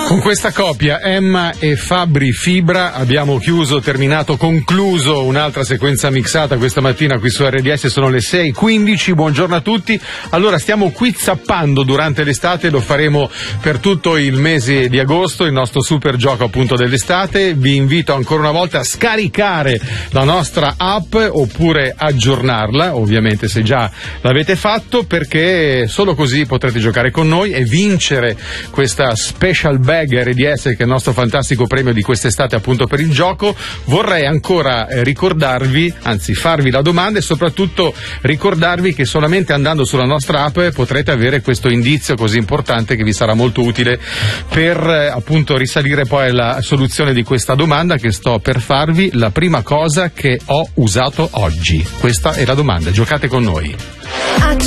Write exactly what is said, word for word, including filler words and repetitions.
Con questa coppia, Emma e Fabri Fibra, abbiamo chiuso, terminato, concluso un'altra sequenza mixata questa mattina qui su R D S. Sono le sei e quindici, buongiorno a tutti. Allora, stiamo qui zappando durante l'estate, lo faremo per tutto il mese di agosto, il nostro super gioco appunto dell'estate. Vi invito ancora una volta a scaricare la nostra app oppure aggiornarla, ovviamente se già l'avete fatto, perché solo così potrete giocare con noi e vincere questa special bag R D S, che è il nostro fantastico premio di quest'estate appunto per il gioco. Vorrei ancora eh, ricordarvi, anzi farvi la domanda e soprattutto ricordarvi che solamente andando sulla nostra app potrete avere questo indizio così importante che vi sarà molto utile per eh, appunto risalire poi alla soluzione di questa domanda che sto per farvi. La prima cosa che ho usato oggi, questa è la domanda, giocate con noi.